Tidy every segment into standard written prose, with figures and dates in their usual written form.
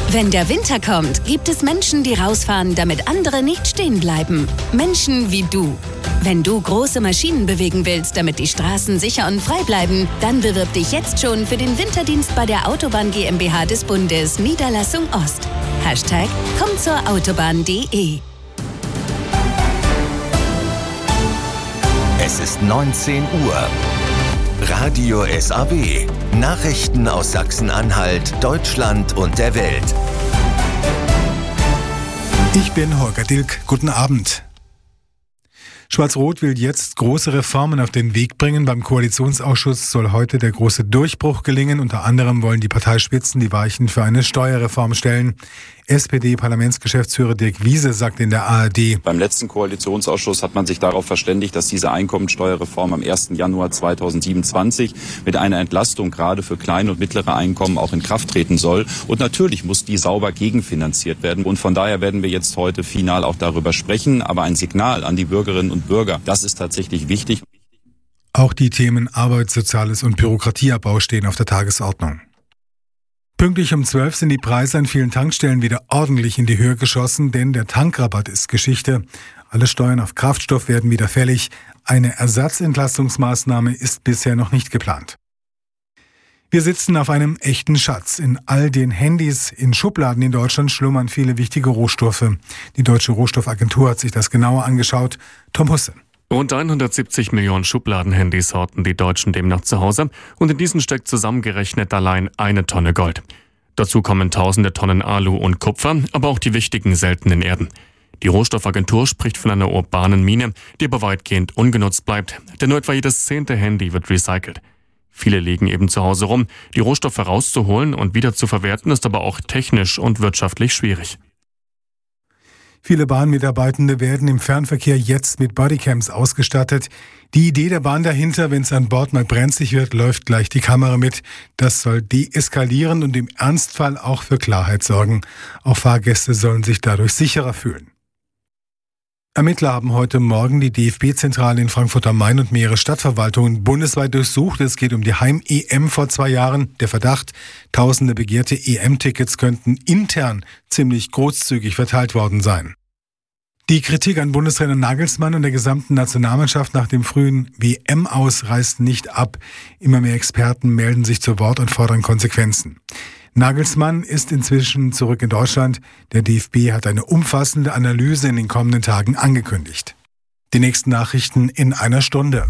Wenn der Winter kommt, gibt es Menschen, die rausfahren, damit andere nicht stehen bleiben. Menschen wie du. Wenn du große Maschinen bewegen willst, damit die Straßen sicher und frei bleiben, dann bewirb dich jetzt schon für den Winterdienst bei der Autobahn GmbH des Bundes, Niederlassung Ost. #kommtzurautobahn.de. Es ist 19 Uhr. Radio SAW. Nachrichten aus Sachsen-Anhalt, Deutschland und der Welt. Ich bin Holger Dilk. Guten Abend. Schwarz-Rot will jetzt große Reformen auf den Weg bringen. Beim Koalitionsausschuss soll heute der große Durchbruch gelingen. Unter anderem wollen die Parteispitzen die Weichen für eine Steuerreform stellen. SPD-Parlamentsgeschäftsführer Dirk Wiese sagt in der ARD: Beim letzten Koalitionsausschuss hat man sich darauf verständigt, dass diese Einkommensteuerreform am 1. Januar 2027 mit einer Entlastung gerade für kleine und mittlere Einkommen auch in Kraft treten soll. Und natürlich muss die sauber gegenfinanziert werden. Und von daher werden wir jetzt heute final auch darüber sprechen. Aber ein Signal an die Bürgerinnen und Bürger, das ist tatsächlich wichtig. Auch die Themen Arbeit, Soziales und Bürokratieabbau stehen auf der Tagesordnung. Pünktlich um 12 sind die Preise an vielen Tankstellen wieder ordentlich in die Höhe geschossen, denn der Tankrabatt ist Geschichte. Alle Steuern auf Kraftstoff werden wieder fällig. Eine Ersatzentlastungsmaßnahme ist bisher noch nicht geplant. Wir sitzen auf einem echten Schatz. In all den Handys in Schubladen in Deutschland schlummern viele wichtige Rohstoffe. Die Deutsche Rohstoffagentur hat sich das genauer angeschaut. Tom Husse. Rund 170 Millionen Schubladenhandys horten die Deutschen demnach zu Hause und in diesen steckt zusammengerechnet allein 1 Tonne Gold. Dazu kommen tausende Tonnen Alu und Kupfer, aber auch die wichtigen seltenen Erden. Die Rohstoffagentur spricht von einer urbanen Mine, die aber weitgehend ungenutzt bleibt, denn nur etwa jedes 10. Handy wird recycelt. Viele liegen eben zu Hause rum. Die Rohstoffe rauszuholen und wieder zu verwerten ist aber auch technisch und wirtschaftlich schwierig. Viele Bahnmitarbeitende werden im Fernverkehr jetzt mit Bodycams ausgestattet. Die Idee der Bahn dahinter: wenn es an Bord mal brenzlig wird, läuft gleich die Kamera mit. Das soll deeskalieren und im Ernstfall auch für Klarheit sorgen. Auch Fahrgäste sollen sich dadurch sicherer fühlen. Ermittler haben heute Morgen die DFB-Zentrale in Frankfurt am Main und mehrere Stadtverwaltungen bundesweit durchsucht. Es geht um die Heim-EM vor 2 Jahren. Der Verdacht: tausende begehrte EM-Tickets könnten intern ziemlich großzügig verteilt worden sein. Die Kritik an Bundestrainer Nagelsmann und der gesamten Nationalmannschaft nach dem frühen WM-Aus reißt nicht ab. Immer mehr Experten melden sich zu Wort und fordern Konsequenzen. Nagelsmann ist inzwischen zurück in Deutschland. Der DFB hat eine umfassende Analyse in den kommenden Tagen angekündigt. Die nächsten Nachrichten in einer Stunde.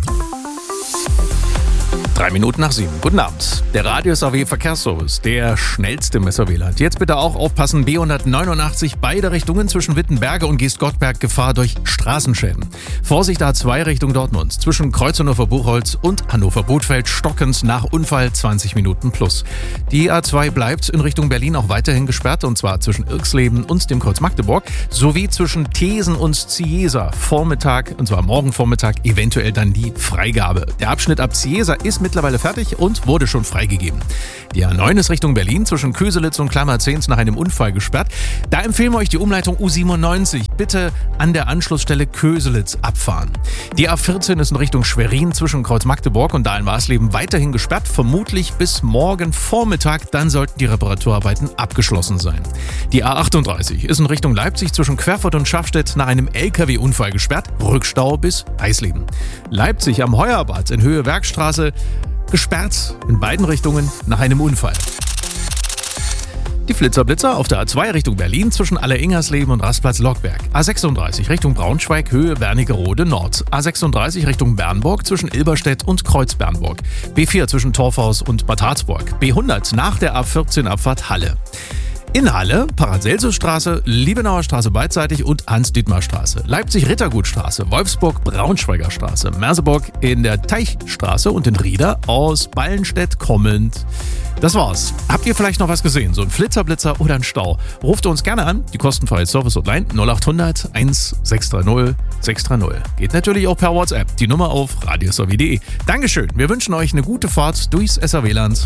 7:03. Guten Abend. Der Radio SAW Verkehrsservice, der schnellste im SAW-Land. Jetzt bitte auch aufpassen, B189, beide Richtungen zwischen Wittenberge und Geestgottberg, Gefahr durch Straßenschäden. Vorsicht A2 Richtung Dortmund, zwischen Kreuz-Hannover-Buchholz und Hannover-Bothfeld stockend nach Unfall 20 Minuten plus. Die A2 bleibt in Richtung Berlin auch weiterhin gesperrt, und zwar zwischen Irxleben und dem Kreuz Magdeburg, sowie zwischen Thesen und Ciesa Vormittag, und zwar morgen Vormittag, eventuell dann die Freigabe. Der Abschnitt ab Ciesa ist mittlerweile fertig und wurde schon freigegeben. Die A9 ist Richtung Berlin zwischen Köselitz und Klammerzehns nach einem Unfall gesperrt. Da empfehlen wir euch die Umleitung U97. Bitte an der Anschlussstelle Köselitz abfahren. Die A14 ist in Richtung Schwerin zwischen Kreuz Magdeburg und Dahlen-Warsleben weiterhin gesperrt, vermutlich bis morgen Vormittag. Dann sollten die Reparaturarbeiten abgeschlossen sein. Die A38 ist in Richtung Leipzig zwischen Querfurt und Schafstedt nach einem LKW-Unfall gesperrt. Rückstau bis Eisleben. Leipzig am Heuerbad in Höhe Werkstraße gesperrt in beiden Richtungen nach einem Unfall. Die Flitzer auf der A2 Richtung Berlin zwischen Aller-Ingersleben und Rastplatz Lockberg. A36 Richtung Braunschweig, Höhe Wernigerode Nord. A36 Richtung Bernburg zwischen Ilberstedt und Kreuz-Bernburg. B4 zwischen Torfhaus und Bad Harzburg. B100 nach der A14 Abfahrt Halle. In Halle, Paracelsusstraße, Liebenauer Straße beidseitig und Hans-Dietmar-Straße. Leipzig-Rittergutstraße, Wolfsburg-Braunschweiger Straße, Merseburg in der Teichstraße und in Rieder aus Ballenstedt kommend. Das war's. Habt ihr vielleicht noch was gesehen? So ein Flitzer oder ein Stau? Ruft uns gerne an. Die kostenfreie Service-Hotline 0800 1630 630. Geht natürlich auch per WhatsApp. Die Nummer auf radiosaw.de. Dankeschön. Wir wünschen euch eine gute Fahrt durchs SAW-Land.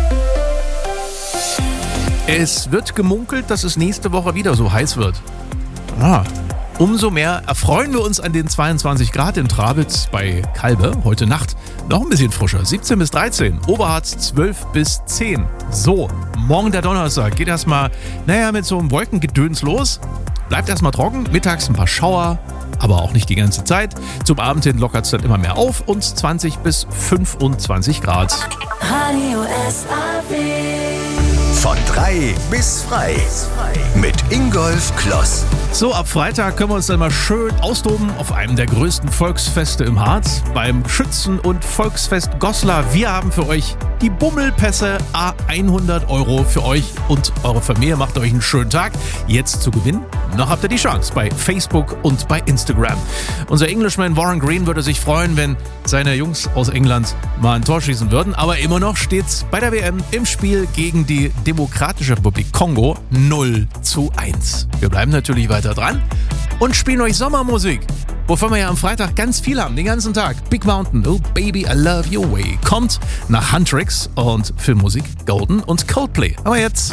Es wird gemunkelt, dass es nächste Woche wieder so heiß wird. Umso mehr erfreuen wir uns an den 22 Grad in Trabitz bei Kalbe heute Nacht. Noch ein bisschen frischer, 17 bis 13, Oberharz 12 bis 10. So, morgen der Donnerstag geht erstmal, mit so einem Wolkengedöns los. Bleibt erstmal trocken, mittags ein paar Schauer, aber auch nicht die ganze Zeit. Zum Abend hin lockert es dann immer mehr auf und 20 bis 25 Grad. Radio SAW. Von 3 bis frei. Mit Ingolf Kloss. So, ab Freitag können wir uns dann mal schön austoben auf einem der größten Volksfeste im Harz, beim Schützen- und Volksfest Goslar. Wir haben für euch die Bummelpässe, 100 € für euch und eure Familie. Macht euch einen schönen Tag. Jetzt zu gewinnen, noch habt ihr die Chance bei Facebook und bei Instagram. Unser Englishman Warren Green würde sich freuen, wenn seine Jungs aus England mal ein Tor schießen würden. Aber immer noch steht's bei der WM im Spiel gegen die Demokratische Republik Kongo 0:1. Wir bleiben natürlich weiter dran und spielen euch Sommermusik, wovon wir ja am Freitag ganz viel haben, den ganzen Tag. Big Mountain, Oh Baby, I Love Your Way, kommt nach Huntrix und Filmmusik Golden und Coldplay. Aber jetzt